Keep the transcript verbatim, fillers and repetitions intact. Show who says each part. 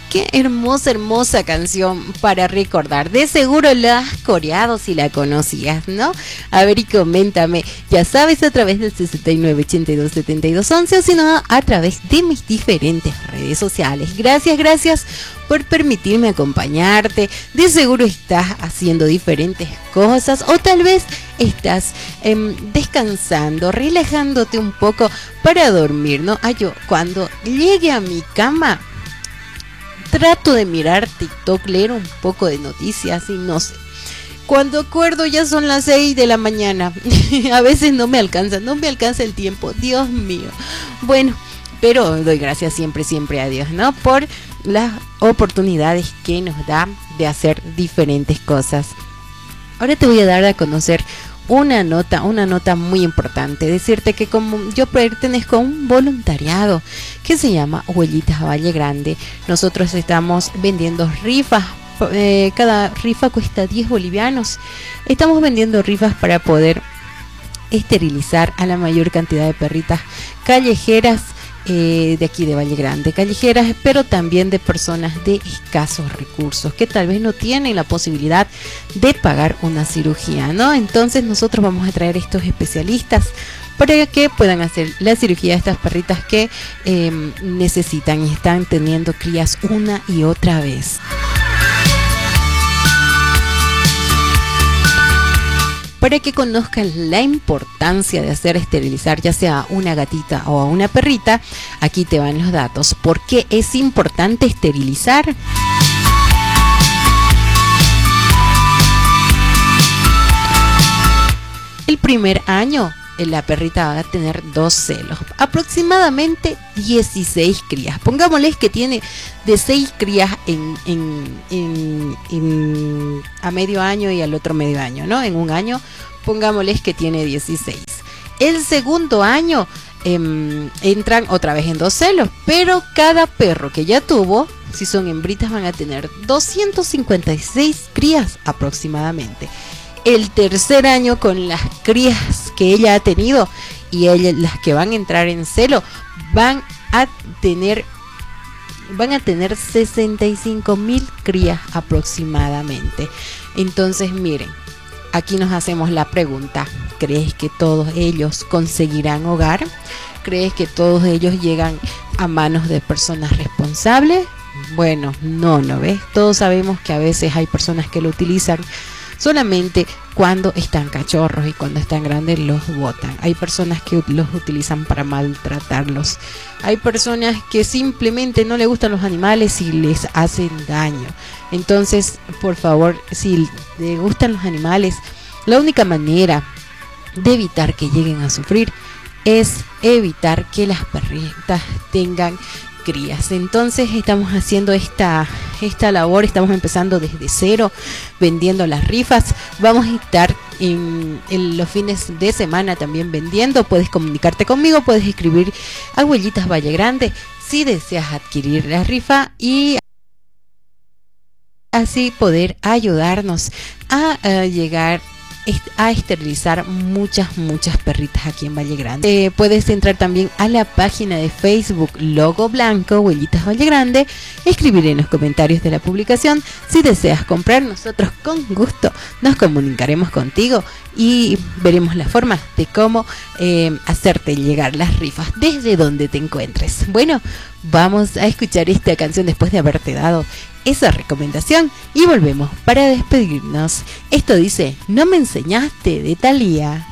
Speaker 1: Qué hermosa, hermosa canción para recordar. De seguro la has coreado si la conocías, ¿no? A ver y coméntame, ya sabes, a través del sesenta y nueve, ochenta y dos, setenta y dos, once o si no, a través de mis diferentes redes sociales. Gracias, gracias por permitirme acompañarte. De seguro estás haciendo diferentes cosas o tal vez estás eh, descansando, relajándote un poco para dormir, ¿no? Ah, yo cuando llegue a mi cama trato de mirar TikTok, leer un poco de noticias y no sé. Cuando acuerdo ya son las seis de la mañana. A veces no me alcanza, no me alcanza el tiempo. Dios mío. Bueno, pero doy gracias siempre, siempre a Dios, ¿no? Por las oportunidades que nos da de hacer diferentes cosas. Ahora te voy a dar a conocer una nota, una nota muy importante. Decirte que como yo pertenezco a un voluntariado que se llama Huellitas Valle Grande, nosotros estamos vendiendo rifas. Eh, cada rifa cuesta diez bolivianos. Estamos vendiendo rifas para poder esterilizar a la mayor cantidad de perritas callejeras eh, de aquí de Valle Grande, callejeras, pero también de personas de escasos recursos que tal vez no tienen la posibilidad de pagar una cirugía, ¿no? Entonces nosotros vamos a traer estos especialistas para que puedan hacer la cirugía de estas perritas que eh, necesitan y están teniendo crías una y otra vez. Para que conozcan la importancia de hacer esterilizar ya sea una gatita o a una perrita, aquí te van los datos. ¿Por qué es importante esterilizar? El primer año la perrita va a tener dos celos, aproximadamente dieciséis crías. Pongámosles que tiene de seis crías en, en, en, en a medio año y al otro medio año, ¿no? En un año, pongámosles que tiene dieciséis. El segundo año eh, entran otra vez en dos celos, pero cada perro que ya tuvo, si son hembritas, van a tener doscientas cincuenta y seis crías aproximadamente. El tercer año, con las crías que ella ha tenido y ella, las que van a entrar en celo, van a tener van a tener sesenta y cinco mil crías aproximadamente. Entonces miren, aquí nos hacemos la pregunta: ¿crees que todos ellos conseguirán hogar? ¿Crees que todos ellos llegan a manos de personas responsables? Bueno, no, ¿no ves? Todos sabemos que a veces hay personas que lo utilizan solamente cuando están cachorros y cuando están grandes los botan. Hay personas que los utilizan para maltratarlos. Hay personas que simplemente no les gustan los animales y les hacen daño. Entonces, por favor, si les gustan los animales, la única manera de evitar que lleguen a sufrir es evitar que las perritas tengan crías. Entonces estamos haciendo esta, esta labor, estamos empezando desde cero, vendiendo las rifas. Vamos a estar en, en los fines de semana también vendiendo. Puedes comunicarte conmigo, puedes escribir a Huellitas Valle Grande si deseas adquirir la rifa y así poder ayudarnos a, a llegar a esterilizar muchas, muchas perritas aquí en Valle Grande. Eh, puedes entrar también a la página de Facebook Logo Blanco, Huellitas Valle Grande, escribir en los comentarios de la publicación si deseas comprar. Nosotros con gusto nos comunicaremos contigo y veremos la forma de cómo eh, hacerte llegar las rifas desde donde te encuentres. Bueno, vamos a escuchar esta canción después de haberte dado esa recomendación y volvemos para despedirnos. Esto dice No me enseñaste, de Thalía.